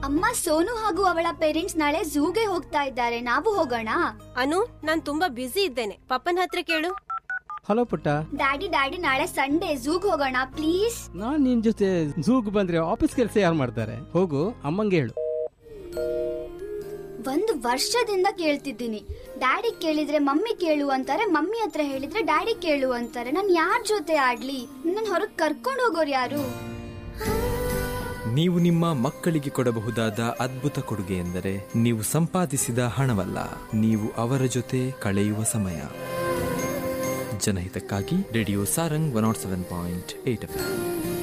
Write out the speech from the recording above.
ಅಮ್ಮ, ಸೋನು ಹಾಗೂ ಅವಳ ಪೇರೆಂಟ್ಸ್ ನಾಳೆ ಝೂಗೆ ಹೋಗ್ತಾ ಇದ್ದಾರೆ, ನಾವು ಹೋಗೋಣ? ಅನು, ನಾನ್ ತುಂಬಾ ಬ್ಯುಸಿ ಇದ್ದೇನೆ, ಪಪ್ಪನ ಹತ್ರ ಕೇಳು. ಹಲೋ ಪುಟ್ಟ. ಡ್ಯಾಡಿ ನಾಳೆ ಸಂಡೇ ಝೂಗ್ ಹೋಗೋಣ ಪ್ಲೀಸ್. ನಾನ್ ನಿನ್ ಜೊತೆ ಝೂಗ್ ಬಂದ್ರೆ ಆಫೀಸ್ ಕೆಲಸ ಯಾರು ಮಾಡ್ತಾರೆ? ಹೋಗು, ಅಮ್ಮಂಗೆ ಹೇಳು. 1 ವರ್ಷದಿಂದ ಕೇಳ್ತಿದ್ದೀನಿ. ಡ್ಯಾಡಿ ಕೇಳಿದ್ರೆ ಮಮ್ಮಿ ಕೇಳು ಅಂತಾರೆ, ಮಮ್ಮಿ ಹತ್ರ ಹೇಳಿದ್ರೆ ಡ್ಯಾಡಿ ಕೇಳು ಅಂತಾರೆ. ನಾನ್ ಯಾರ ಜೊತೆ ಆಡ್ಲಿ? ನನ್ ಹೊರಗ್ ಕರ್ಕೊಂಡು ಹೋಗೋರು ಯಾರು? ನೀವು ನಿಮ್ಮ ಮಕ್ಕಳಿಗೆ ಕೊಡಬಹುದಾದ ಅದ್ಭುತ ಕೊಡುಗೆ ಎಂದರೆ ನೀವು ಸಂಪಾದಿಸಿದ ಹಣವಲ್ಲ, ನೀವು ಅವರ ಜೊತೆ ಕಳೆಯುವ ಸಮಯ. ಜನಹಿತಕ್ಕಾಗಿ ರೇಡಿಯೋ ಸಾರಂಗ್ 107.8 FM.